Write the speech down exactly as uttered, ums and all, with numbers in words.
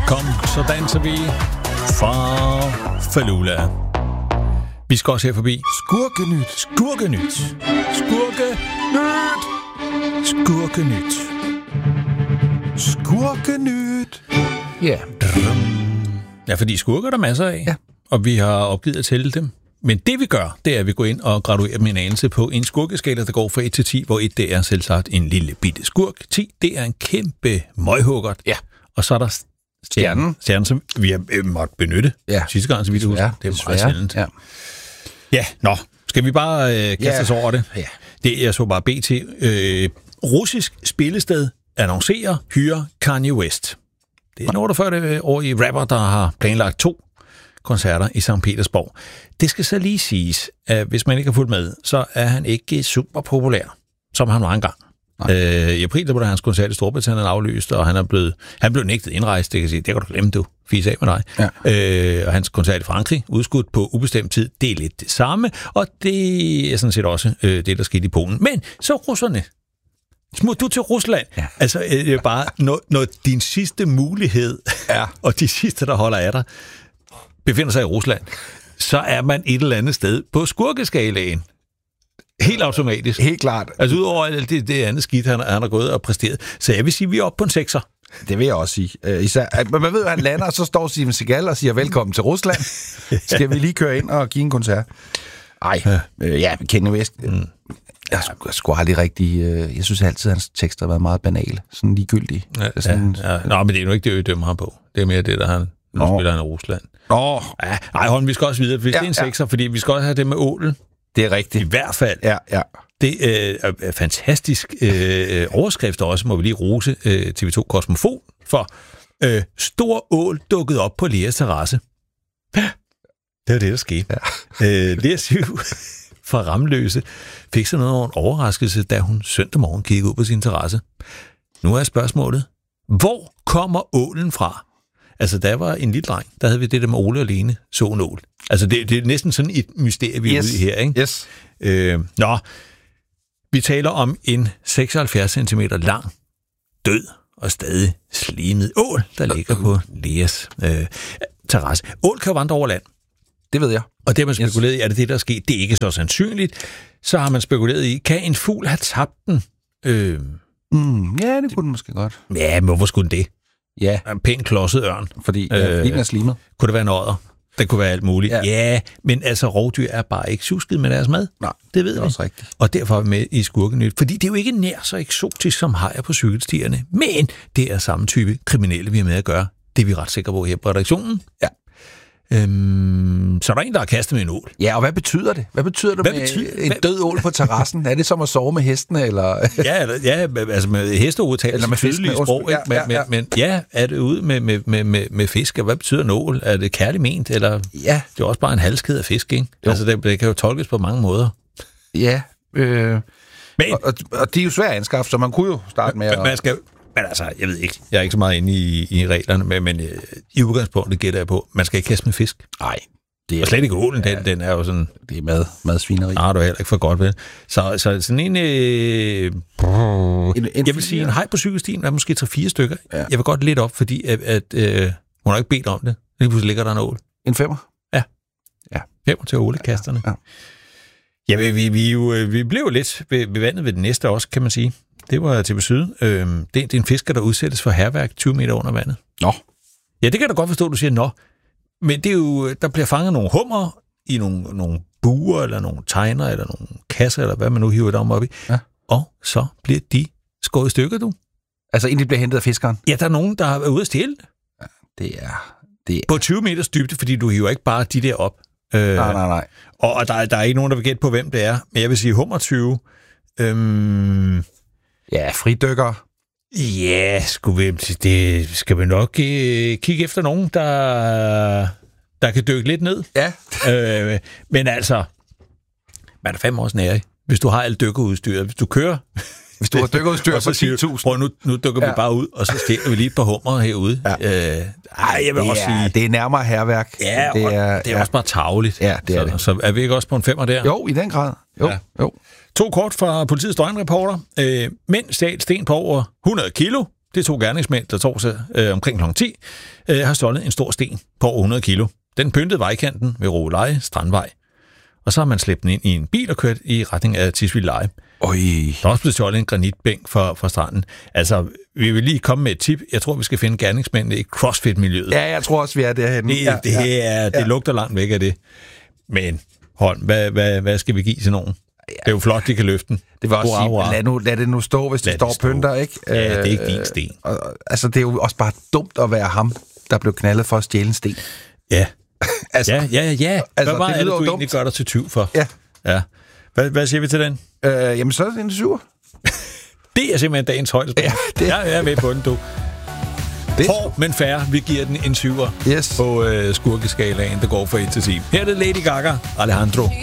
Kom, så danser vi fra Falula. Vi skal også her forbi Skurkenyt. Skurkenyt. Skurkenyt. Skurkenyt. Skurkenyt. Ja. Ja, fordi skurker er der masser af, ja. Og vi har opgivet at tælle dem. Men det vi gør, det er, at vi går ind og graduerer dem en anelse på en skurkeskala, der går fra et til ti, hvor et det er selvsagt en lille bitte skurk. ti, det er en kæmpe møghuggert. Ja. Og så er der stjernen, stjernen som vi har øh, måttet benytte ja. sidste gang, så vidt jeg husker. Det er meget sjældent. Ja. ja, nå. Skal vi bare øh, kaste ja. os over det? Ja. Det jeg så bare B T. Øh, russisk spillested annoncerer, hyre Kanye West. Det er en otteogfyrre-årig rapper, der har planlagt to koncerter i Sankt Petersborg. Det skal så lige siges, at hvis man ikke har fulgt med, så er han ikke super populær, som han var engang. Øh, I april der blev hans koncert i Storbritannien aflyst, og han er blevet, han blev nægtet indrejst. Det kan sige, det kan du glemme, du. Fis af med dig. Ja. Øh, og hans koncert i Frankrig, udskudt på ubestemt tid, det er lidt det samme, og det er sådan set også øh, det, der skete i Polen. Men så russerne. Smut du til Rusland. Ja. Altså, det er bare, når, når din sidste mulighed, ja. og de sidste, der holder af dig, befinder sig i Rusland, så er man et eller andet sted på skurkeskalaen. Helt automatisk. Helt klart. Altså udover alt det, det andet skidt, han, han har gået og præsteret. Så jeg vil sige, at vi er oppe på en sekser. Det vil jeg også sige. Uh, især, at man ved, at han lander, og så står Steven Seagal og siger, velkommen til Rusland. Skal vi lige køre ind og give en koncert? Ej, ja, uh, ja Kanye West. Mm. Jeg skulle sgu aldrig rigtig... Uh, jeg synes altid, at hans tekster har været meget banale. Sådan ligegyldige. Ja, sådan, ja, ja. Nå, men det er jo ikke det, vi dømmer ham på. Det er mere det, der han... Nu Nå. spiller han i Rusland. Nå. Ja, ej, hold, vi skal også videre. Hvis ja, det er en sekser, ja. Fordi vi skal også have det med ålen. Det er rigtigt. I hvert fald. Ja, ja. Det øh, er fantastisk øh, overskrift også, må vi lige rose øh, T V to Kosmofon for. Øh, stor ål dukket op på Leas terrasse. Det var det, der skete. Ja. Øh, Lea Siv fra Ramløse fik sådan noget over en overraskelse, da hun søndag morgen kiggede ud på sin terrasse. Nu er spørgsmålet, hvor kommer ålen fra? Altså, der var en lille dreng, der havde vi det der med Ole og Lene, så en ål. Altså, det, det er næsten sådan et mysterie, vi er yes. ude i her, ikke? Yes. Øh, nå, vi taler om en seksoghalvfjerds centimeter lang, død og stadig slimet ål, der ligger på Leas øh, terrasse. Ål kan vandre over land. Det ved jeg. Og det har man spekuleret yes. i, er det det, der er sket? Det er ikke så sandsynligt. Så har man spekuleret i, kan en fugl have tabt den? Øh, mm, ja, det kunne den måske godt. Ja, men hvorfor skulle den det? Ja. En pæn klodset ørn. Fordi, ja, fordi den er slimet. Kunne det være en odder? Det kunne være alt muligt. Ja, ja, men altså rovdyr er bare ikke tjusket med deres mad. Nej, det ved det er vi. også rigtigt. Og derfor er vi med i Skurkenyt. Fordi det er jo ikke nær så eksotisk som hajer på cykelstierne. Men det er samme type kriminelle, vi har med at gøre. Det er vi ret sikre på her på redaktionen. Ja. Øhm, så er der en, der har kastet med en ål. Ja, og hvad betyder det? Hvad betyder det hvad med betyder, en hvad? død ål på terrassen? Er det som at sove med hestene, eller? ja, ja, altså med hesteudtale, eller med tydelige sprog, ja, ja, ja. Men, men ja, er det ude med, med, med, med, med fisk, og hvad betyder en ål? Er det kærligt ment, eller? Ja. Det er også bare en halskæde af fisk, ikke? Jo. Altså, det, det kan jo tolkes på mange måder. Ja, øh, men, og, og, og de er jo svært at anskaffe, så man kunne jo starte med at... Man skal, men altså, jeg ved ikke, jeg er ikke så meget inde i, i reglerne, men, men øh, i udgangspunktet gætter jeg på, man skal ikke kaste med fisk. Nej. Det er, og slet ikke ålen, den, ja, den er jo sådan... Det er mad, madsvineri. Nej, du er heller ikke for godt ved. Så, så sådan en... Øh, en, en jeg vil sige, en hej på cykelstien er måske tre fire stykker. Ja. Jeg vil godt lidt op, fordi at, at, øh, hun har ikke bedt om det. Lige pludselig ligger der en ål. En femmer? Ja. Ja. Femmer til ålekasterne. Ja. Ja, vi, vi, vi, jo, vi blev jo lidt bevandet ved det næste også, kan man sige. Det var T V Syd. Øh, det, det er en fisker, der udsættes for hærværk tyve meter under vandet. Nå. Ja, det kan du godt forstå, du siger nå. Men det er jo, der bliver fanget nogle hummer i nogle, nogle buer, eller nogle tegner, eller nogle kasser, eller hvad man nu hiver dem op i. Ja. Og så bliver de skåret i stykker, du. Altså, inden de bliver hentet af fiskeren? Ja, der er nogen, der er ude at stjæle. Ja, det er... Det er... På tyve meters dybde, fordi du hiver ikke bare de der op. Øh, nej, nej, nej. Og, og der, der er ikke nogen, der vil gætte på, hvem det er. Men jeg vil sige hummer tyve. Øhm, ja, fridykker. Ja, skulle vi, det skal vi nok øh, kigge efter nogen, der, der kan dykke lidt ned. Ja. øh, men altså, man er fem års nære, hvis du har alt dykkerudstyr. Hvis du kører... Hvis du har dykkerudstyr for ti tusind. Prøv, nu, nu dykker ja. vi bare ud, og så stiller vi lige et par hummer herude. Ja. Øh, ej, jeg vil det også er, sige... Det er nærmere herværk. Ja, det er, det er ja. også bare tarveligt. Ja, det er så, det. Så er vi ikke også på en femmer der? Jo, i den grad. Jo, ja. jo. To kort fra politiets døgnreporter. Øh, mænd stjal sten på over hundrede kilo Det er to gerningsmænd, der tog sig øh, omkring klokken ti, øh, har stjålet en stor sten på over hundrede kilo. Den pyntede vejkanten ved Råleje Strandvej. Og så har man slæbt den ind i en bil og kørt i retning af Tisvildeleje. Oj. Der er også blevet stjålet en granitbænk fra, fra stranden. Altså, vi vil lige komme med et tip. Jeg tror, vi skal finde gerningsmændene i CrossFit-miljøet. Ja, jeg tror også, vi er derhenne. Det, ja, det, ja, er, det ja. lugter langt væk af det. Men, Holm, hvad, hvad, hvad skal vi give til nogen? Det er jo flot, de kan løfte den. Det var også hurra, hurra. sige, lad, nu, lad det nu stå, hvis det står pynter, ikke? Ja, det er ikke din sten. Øh, altså, det er jo også bare dumt at være ham, der blev knaldet for at stjæle en sten. Ja. altså, ja, ja, ja. Altså, hvad var det det, du dumt. egentlig gør dig til tyv for? Ja. ja. Hvad, hvad siger vi til den? Øh, jamen, så er det en syver. Det er simpelthen dagens højdespring. Ja, det... Jeg er med på den, du. Det... Hård, men fair. Vi giver den en syver yes. på øh, skurkeskalaen, der går fra et til ti. Her er det Lady Gaga, Alejandro.